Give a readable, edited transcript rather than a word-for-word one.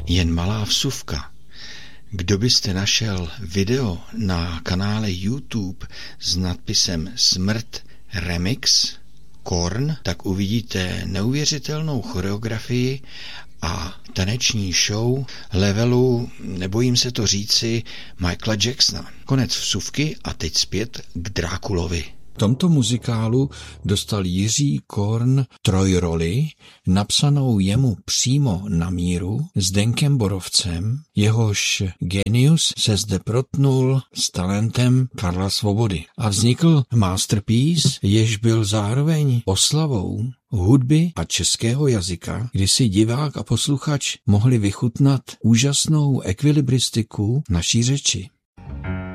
Jen malá vsuvka. Kdo byste našel video na kanále YouTube s nadpisem Smrt Remix Korn, tak uvidíte neuvěřitelnou choreografii a taneční show levelu, nebojím se to říci, Michaela Jacksona. Konec vsuvky a teď zpět k Drákulovi. V tomto muzikálu dostal Jiří Korn trojroli, napsanou jemu přímo na míru Zdenkem Borovcem, jehož genius se zde protnul s talentem Karla Svobody. A vznikl masterpiece, jež byl zároveň oslavou hudby a českého jazyka, kdy si divák a posluchač mohli vychutnat úžasnou ekvilibristiku naší řeči.